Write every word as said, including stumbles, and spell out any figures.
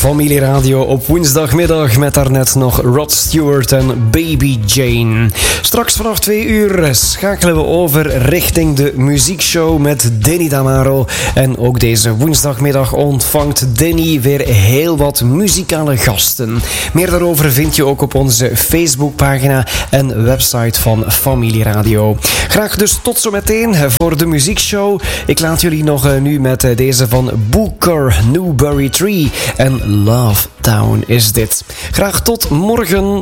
Familieradio op woensdagmiddag met daarnet nog Rod Stewart en Baby Jane. Straks vanaf twee uur schakelen we over richting de muziekshow met Danny Damaro. En ook deze woensdagmiddag ontvangt Danny weer heel wat muzikale gasten. Meer daarover vind je ook op onze Facebookpagina en website van Familieradio. Graag dus tot zometeen voor de muziekshow. Ik laat jullie nog nu met deze van Booker Newberry Tree en Love Town is dit. Graag tot morgen.